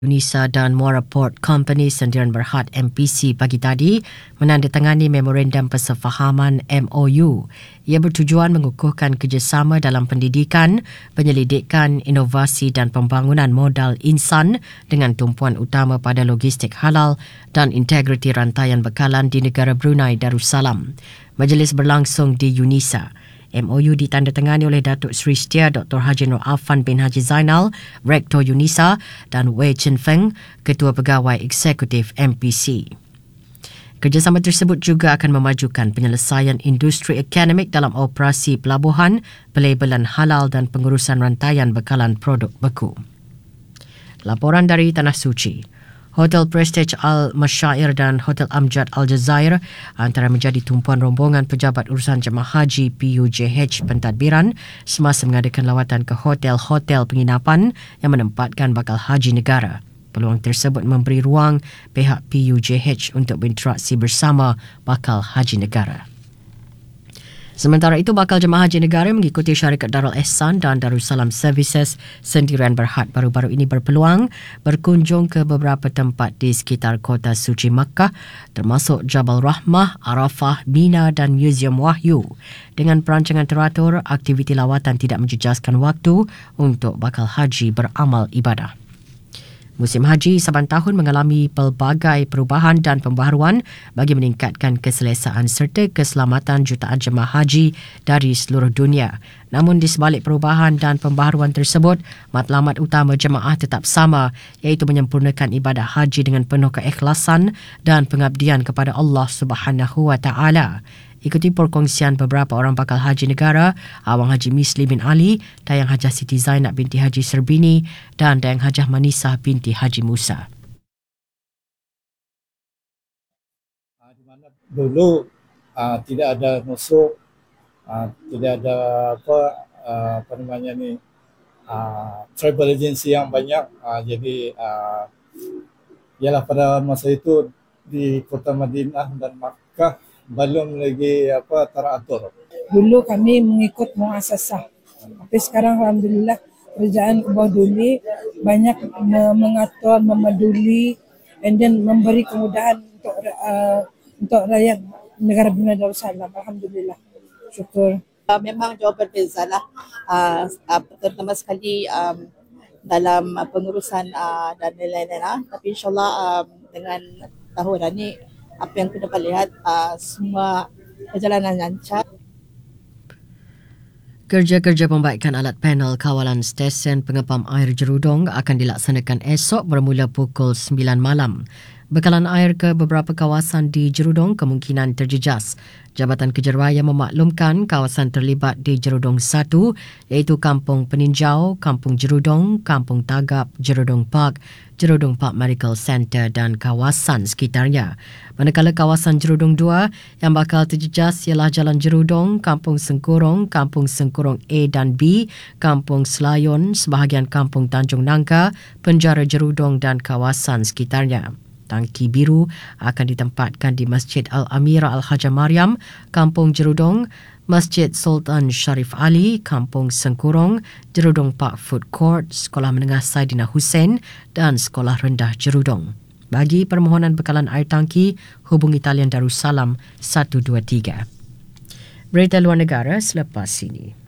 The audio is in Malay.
Unisa dan Muara Port Company Sendirian Berhad MPC pagi tadi menandatangani Memorandum Persefahaman MOU. Ia bertujuan mengukuhkan kerjasama dalam pendidikan, penyelidikan, inovasi dan pembangunan modal insan dengan tumpuan utama pada logistik halal dan integriti rantaian bekalan di negara Brunei Darussalam. Majlis berlangsung di Unisa. MOU ditandatangani oleh Datuk Seri Setia Dr. Haji Nur Afan bin Haji Zainal, Rektor Unisa dan Wei Chen Feng, Ketua Pegawai Eksekutif MPC. Kerjasama tersebut juga akan memajukan penyelesaian industri akademik dalam operasi pelabuhan, pelabelan halal dan pengurusan rantaian bekalan produk beku. Laporan dari Tanah Suci. Hotel Prestige Al Masyair dan Hotel Amjad Al Jazair antara menjadi tumpuan rombongan pejabat urusan jemaah haji PUJH pentadbiran semasa mengadakan lawatan ke hotel-hotel penginapan yang menempatkan bakal haji negara. Peluang tersebut memberi ruang pihak PUJH untuk berinteraksi bersama bakal haji negara. Sementara itu, bakal jemaah haji negara mengikuti syarikat Darul Ihsan dan Darussalam Services Sendirian Berhad baru-baru ini berpeluang berkunjung ke beberapa tempat di sekitar kota suci Makkah termasuk Jabal Rahmah, Arafah, Mina dan Museum Wahyu. Dengan perancangan teratur, aktiviti lawatan tidak menjejaskan waktu untuk bakal haji beramal ibadah. Musim haji saban tahun mengalami pelbagai perubahan dan pembaharuan bagi meningkatkan keselesaan serta keselamatan jutaan jemaah haji dari seluruh dunia. Namun di sebalik perubahan dan pembaharuan tersebut, matlamat utama jemaah tetap sama, iaitu menyempurnakan ibadah haji dengan penuh keikhlasan dan pengabdian kepada Allah Subhanahu wa taala. Ikuti perkongsian beberapa orang bakal haji negara, Awang Haji Misli bin Ali, Dayang Hajah Siti Zainab binti Haji Serbini dan Dayang Hajah Manisah binti Haji Musa. Dulu tidak ada musuh, tidak ada apa namanya ni, travel agency yang banyak. Jadi ialah pada masa itu di kota Madinah dan Makkah belum lagi teratur. Dulu kami mengikut muasasah, tapi sekarang alhamdulillah kerajaan Kebawduli banyak mengatur, memaduli and then memberi kemudahan untuk rakyat negara Brunei Darussalam. Alhamdulillah, syukur. Memang jauh berbeza lah, terutama sekali dalam pengurusan dan lain-lain. Tapi insyaAllah dengan tahun ini apa yang kita lihat semua perjalanan lancar. Kerja-kerja pembaikan alat panel kawalan stesen pengepam air Jerudong akan dilaksanakan esok bermula pukul 9 malam. Bekalan air ke beberapa kawasan di Jerudong kemungkinan terjejas. Jabatan Kejaraya memaklumkan kawasan terlibat di Jerudong 1 iaitu Kampung Peninjau, Kampung Jerudong, Kampung Tagap, Jerudong Park, Jerudong Park Medical Center dan kawasan sekitarnya. Manakala kawasan Jerudong 2 yang bakal terjejas ialah Jalan Jerudong, Kampung Sengkurong A dan B, Kampung Selayon, sebahagian Kampung Tanjung Nangka, Penjara Jerudong dan kawasan sekitarnya. Tangki biru akan ditempatkan di Masjid Al-Amira Al-Hajah Maryam, Kampung Jerudong, Masjid Sultan Sharif Ali, Kampung Sengkurong, Jerudong Park Food Court, Sekolah Menengah Saidina Hussein dan Sekolah Rendah Jerudong. Bagi permohonan bekalan air tangki, hubungi talian Darussalam 123. Berita luar negara selepas ini.